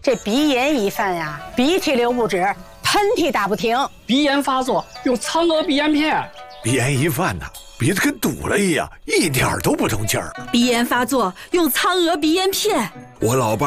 这鼻炎一犯呀，鼻涕流不止，喷嚏打不停。 鼻炎发作用苍娥鼻炎片。 鼻炎一犯呢，鼻子跟堵了一样，一点都不通气儿。 鼻炎发作用苍娥鼻炎片。 我老伴